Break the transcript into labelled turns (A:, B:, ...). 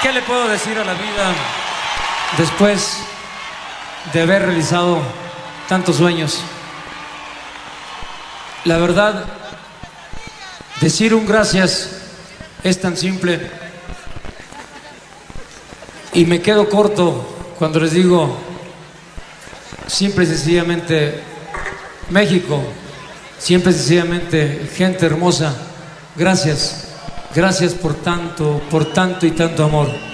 A: ¿Qué le puedo decir a la vida después de haber realizado tantos sueños? La verdad, decir un gracias es tan simple y me quedo corto cuando les digo simple y sencillamente México, simple y sencillamente gente hermosa, gracias. Gracias por tanto y tanto amor.